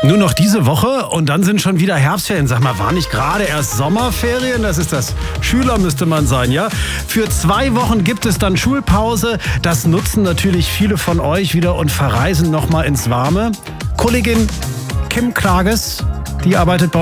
Nur noch diese Woche und dann sind schon wieder Herbstferien. Sag mal, war nicht gerade erst Sommerferien? Das ist das Schüler, müsste man sein, ja? Für 2 Wochen gibt es dann Schulpause. Das nutzen natürlich viele von euch wieder und verreisen nochmal ins Warme. Kollegin Kim Klages, die arbeitet bei